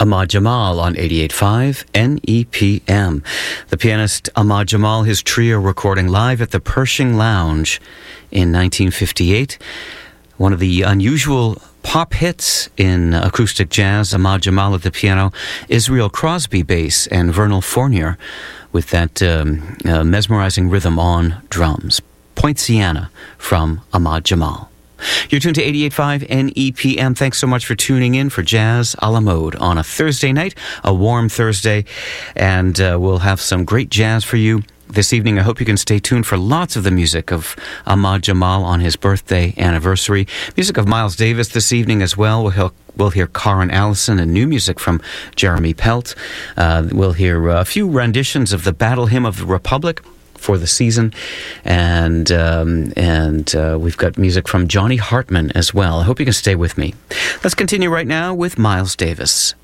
Ahmad Jamal on 88.5 NEPM. The pianist Ahmad Jamal, his trio recording live at the Pershing Lounge in 1958. One of the unusual pop hits in acoustic jazz. Ahmad Jamal at the piano, Israel Crosby bass, and Vernal Fournier with that mesmerizing rhythm on drums. Poinciana from Ahmad Jamal. You're tuned to 88.5 NEPM. Thanks so much for tuning in for Jazz a la Mode on a Thursday night, a warm Thursday, and we'll have some great jazz for you this evening. I hope you can stay tuned for lots of the music of Ahmad Jamal on his birthday anniversary. Music of Miles Davis this evening as well. We'll hear Karen Allison and new music from Jeremy Pelt. We'll hear a few renditions of the Battle Hymn of the Republic for the season, and we've got music from Johnny Hartman as well. I hope you can stay with me. Let's continue right now with Miles Davis.